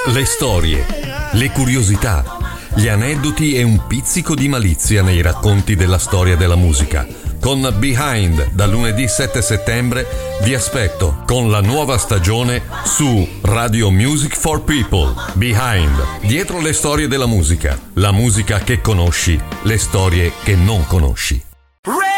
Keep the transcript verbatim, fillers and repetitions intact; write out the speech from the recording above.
Le storie, le curiosità, gli aneddoti e un pizzico di malizia nei racconti della storia della musica. Con Behind, dal lunedì sette settembre, vi aspetto con la nuova stagione su Radio Music for People. Behind, dietro le storie della musica. La musica che conosci, le storie che non conosci.